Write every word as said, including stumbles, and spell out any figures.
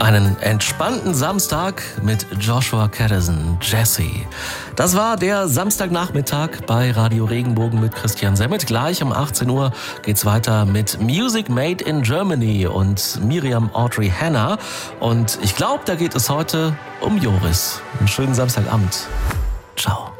Einen entspannten Samstag mit Joshua Kadison, Jesse. Das war der Samstagnachmittag bei Radio Regenbogen mit Christian Semmet. Gleich um achtzehn Uhr geht's weiter mit Music Made in Germany und Miriam Audrey Hanna. Und ich glaube, da geht es heute um Joris. Einen schönen Samstagabend. Ciao.